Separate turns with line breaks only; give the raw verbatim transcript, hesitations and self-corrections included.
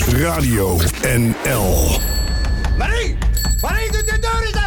Radio N L.
Marie! Marie, doe de deur eens